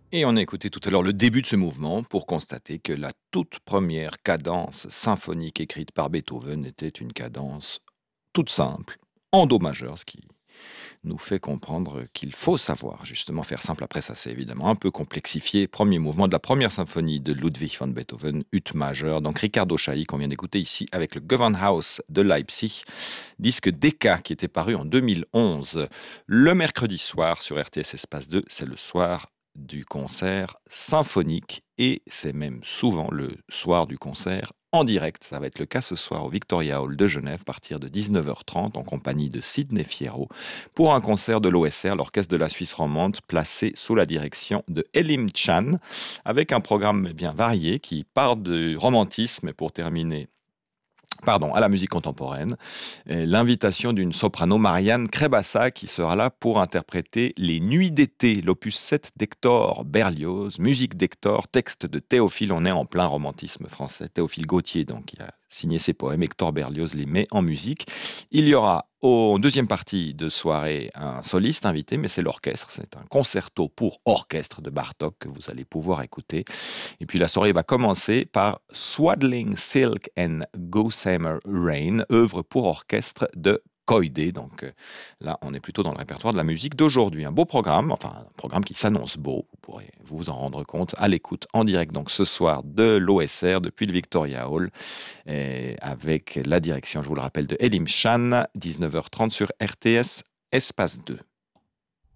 Et on a écouté tout à l'heure le début de ce mouvement pour constater que la toute première cadence symphonique écrite par Beethoven était une cadence toute simple, en do majeur, ce qui nous fait comprendre qu'il faut savoir justement faire simple. Après ça, c'est évidemment un peu complexifié. Premier mouvement de la première symphonie de Ludwig van Beethoven, ut majeur. Donc Riccardo Chailly, qu'on vient d'écouter ici avec le Gewandhaus de Leipzig, disque Decca qui était paru en 2011. Le mercredi soir sur RTS Espace 2, c'est le soir du concert symphonique et c'est même souvent le soir du concert en direct. Ça va être le cas ce soir au Victoria Hall de Genève à partir de 19h30 en compagnie de Sidney Fierro pour un concert de l'OSR, l'Orchestre de la Suisse romande, placé sous la direction de Elim Chan, avec un programme bien varié qui part du romantisme et pour terminer à la musique contemporaine. Et l'invitation d'une soprano Marianne Krebassa qui sera là pour interpréter Les Nuits d'été, l'opus 7 d'Hector Berlioz, musique d'Hector, texte de Théophile, on est en plein romantisme français, Théophile Gautier, donc il a signé ses poèmes, Hector Berlioz les met en musique. Il y aura en deuxième partie de soirée un soliste invité, mais c'est l'orchestre, c'est un concerto pour orchestre de Bartók que vous allez pouvoir écouter. Et puis la soirée va commencer par Swaddling Silk and Gossamer Rain, œuvre pour orchestre de Koide. Donc là, on est plutôt dans le répertoire de la musique d'aujourd'hui. Un beau programme, enfin un programme qui s'annonce beau. Vous pourrez vous en rendre compte à l'écoute en direct donc ce soir de l'OSR depuis le Victoria Hall et avec la direction, je vous le rappelle, de Elim Chan, 19h30 sur RTS Espace 2.